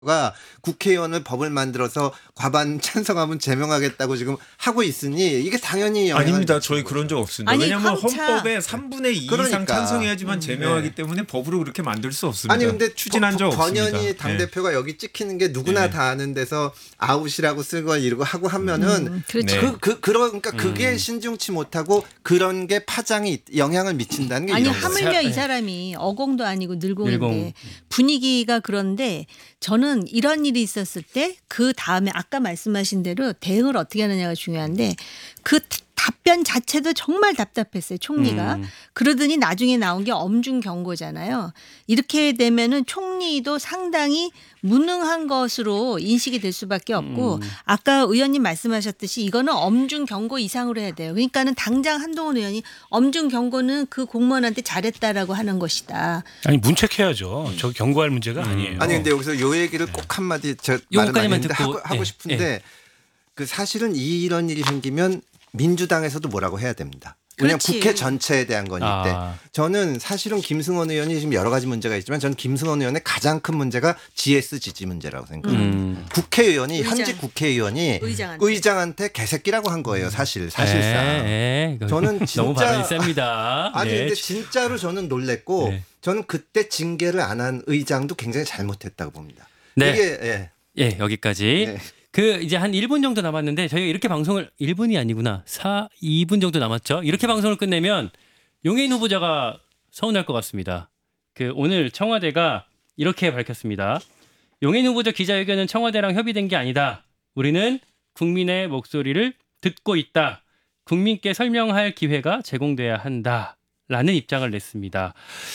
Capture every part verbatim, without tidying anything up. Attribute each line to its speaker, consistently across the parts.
Speaker 1: 가 국회의원을 법을 만들어서 과반 찬성하면 제명하겠다고 지금 하고 있으니 이게 당연히 영향을
Speaker 2: 아닙니다.
Speaker 1: 미치는
Speaker 2: 저희 그런
Speaker 1: 거죠.
Speaker 2: 적 없습니다.
Speaker 3: 아니,
Speaker 2: 왜냐하면
Speaker 3: 황차-
Speaker 2: 헌법에 삼분의 이
Speaker 1: 그러니까.
Speaker 2: 이상 찬성해야지만 제명하기
Speaker 1: 네.
Speaker 2: 때문에 법으로 그렇게 만들 수 없습니다.
Speaker 1: 아니 근데
Speaker 2: 추진한 적 없습니다.
Speaker 1: 번연히 당 대표가 여기 찍히는 게 누구나
Speaker 2: 네.
Speaker 1: 다 아는 데서 아웃이라고 쓰고 이러고 하고 하면은
Speaker 3: 음, 그렇죠.
Speaker 2: 네.
Speaker 1: 그, 그 그러니까 그게 신중치 못하고 그런 게 파장이 영향을 미친다는 게
Speaker 3: 아니
Speaker 1: 이런 거예요.
Speaker 3: 하물며
Speaker 4: 네.
Speaker 3: 이 사람이 어공도 아니고 늘공인데
Speaker 4: 늘공.
Speaker 3: 분위기가 그런데 저는 이런 일이 있었을 때 그 다음에 아까 말씀하신 대로 대응을 어떻게 하느냐가 중요한데 그 답변 자체도 정말 답답했어요. 총리가.
Speaker 4: 음.
Speaker 3: 그러더니 나중에 나온 게 엄중 경고잖아요. 이렇게 되면은 총리도 상당히 무능한 것으로 인식이 될 수밖에 없고
Speaker 4: 음.
Speaker 3: 아까 의원님 말씀하셨듯이 이거는 엄중 경고 이상으로 해야 돼요. 그러니까는 당장 한동훈 의원이 엄중 경고는 그 공무원한테 잘했다라고 하는 것이다.
Speaker 5: 아니 문책해야죠. 저 경고할 문제가 아니에요.
Speaker 1: 아니 근데 여기서 요 얘기를 꼭 한마디 저 말은
Speaker 4: 요거까지만
Speaker 1: 아닌데
Speaker 4: 듣고,
Speaker 1: 하고, 하고
Speaker 4: 예,
Speaker 1: 싶은데
Speaker 4: 예.
Speaker 1: 그 사실은 이런 일이 생기면 민주당에서도 뭐라고 해야 됩니다. 왜냐하면
Speaker 3: 그렇지.
Speaker 1: 국회 전체에 대한 거니까.
Speaker 4: 아.
Speaker 1: 저는 사실은 김승원 의원이 지금 여러 가지 문제가 있지만 저는 김승원 의원의 가장 큰 문제가 지에스 지지 문제라고 생각합니다.
Speaker 4: 음.
Speaker 1: 국회의원이
Speaker 3: 의장.
Speaker 1: 현직 국회의원이
Speaker 3: 의장한테.
Speaker 1: 의장한테 개새끼라고 한 거예요. 사실 사실상.
Speaker 4: 에, 에,
Speaker 1: 저는
Speaker 4: 너무
Speaker 1: 진짜-
Speaker 4: 발언이 셉니다.
Speaker 1: 아니
Speaker 4: 네.
Speaker 1: 근데 진짜로 저는 놀랬고
Speaker 4: 네.
Speaker 1: 저는 그때 징계를 안 한 의장도 굉장히 잘못했다고 봅니다.
Speaker 4: 네.
Speaker 1: 이게 예.
Speaker 4: 예, 여기까지.
Speaker 1: 네.
Speaker 4: 그 이제 한 일 분 정도 남았는데 저희가 이렇게 방송을 일 분이 아니구나. 사, 이 분 정도 남았죠. 이렇게 방송을 끝내면 용해인 후보자가 서운할 것 같습니다. 그 오늘 청와대가 이렇게 밝혔습니다. 용해인 후보자 기자회견은 청와대랑 협의된 게 아니다. 우리는 국민의 목소리를 듣고 있다. 국민께 설명할 기회가 제공돼야 한다. 라는 입장을 냈습니다.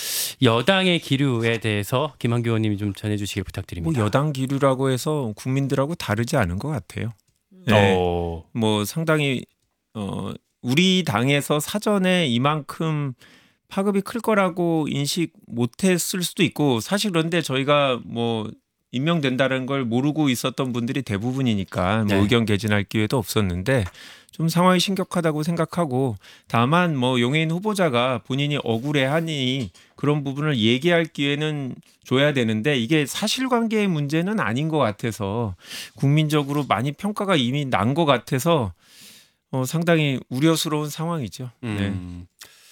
Speaker 4: 여당의 기류에 대해서 김한규 의원님이 좀 전해주시길 부탁드립니다.
Speaker 2: 뭐 여당 기류라고 해서 국민들하고 다르지 않은 것 같아요. 네.
Speaker 4: 어.
Speaker 2: 뭐 상당히 어, 우리 당에서 사전에 이만큼 파급이 클 거라고 인식 못했을 수도 있고 사실 그런데 저희가 뭐 임명된다는 걸 모르고 있었던 분들이 대부분이니까 뭐
Speaker 4: 네.
Speaker 2: 의견 개진할 기회도 없었는데 좀 상황이 심각하다고 생각하고 다만 뭐 용해인 후보자가 본인이 억울해하니 그런 부분을 얘기할 기회는 줘야 되는데 이게 사실관계의 문제는 아닌 것 같아서 국민적으로 많이 평가가 이미 난 것 같아서 어, 상당히 우려스러운 상황이죠. 네.
Speaker 4: 음.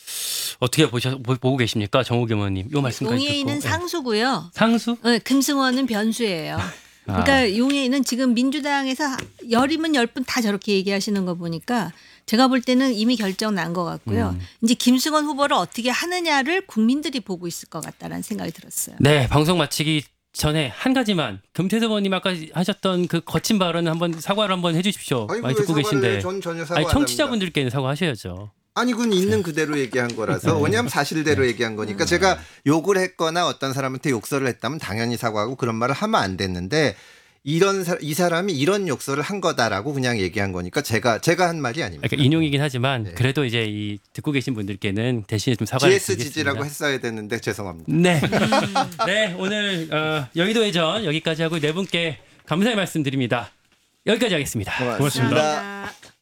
Speaker 4: 어떻게 보셔, 보, 보고 계십니까? 정욱 의원님. 요 말씀까지
Speaker 3: 용해인은
Speaker 4: 듣고. 예.
Speaker 3: 상수고요.
Speaker 4: 상수?
Speaker 3: 네, 김승원은 변수예요. 그러니까
Speaker 4: 아.
Speaker 3: 용해인은 지금 민주당에서 열이면 열 분 다 저렇게 얘기하시는 거 보니까 제가 볼 때는 이미 결정 난 것 같고요.
Speaker 4: 음.
Speaker 3: 이제 김승원 후보를 어떻게 하느냐를 국민들이 보고 있을 것 같다라는 생각이 들었어요.
Speaker 4: 네, 방송 마치기 전에 한 가지만 금태섭 의원님 아까 하셨던 그 거친 발언 한번 사과를 한번 해주십시오.
Speaker 1: 아니,
Speaker 4: 많이
Speaker 1: 왜
Speaker 4: 듣고
Speaker 1: 사과를
Speaker 4: 계신데.
Speaker 1: 해요? 전 전혀 사과
Speaker 4: 아니
Speaker 1: 안
Speaker 4: 청취자분들께는 사과하셔야죠.
Speaker 1: 아니 그건 있는 그대로 얘기한 거라서 왜냐하면 사실대로 얘기한 거니까 제가 욕을 했거나 어떤 사람한테 욕설을 했다면 당연히 사과하고 그런 말을 하면 안 됐는데 이런 사, 이 사람이 이런 욕설을 한 거다라고 그냥 얘기한 거니까 제가 제가 한 말이 아닙니다.
Speaker 4: 그러니까 인용이긴 하지만
Speaker 1: 네.
Speaker 4: 그래도 이제 이 듣고 계신 분들께는 대신에 좀 사과를
Speaker 1: 지에스
Speaker 4: 드리겠습니다.
Speaker 1: 지지라고 했어야 됐는데 죄송합니다.
Speaker 4: 네, 네 오늘 어, 여의도 회전 여기까지 하고 네 분께 감사의 말씀드립니다. 여기까지 하겠습니다.
Speaker 1: 고맙습니다.
Speaker 3: 감사합니다.